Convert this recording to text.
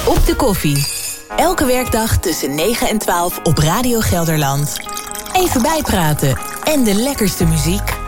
Op de koffie. Elke werkdag tussen 9 en 12 op Radio Gelderland. Even bijpraten en de lekkerste muziek.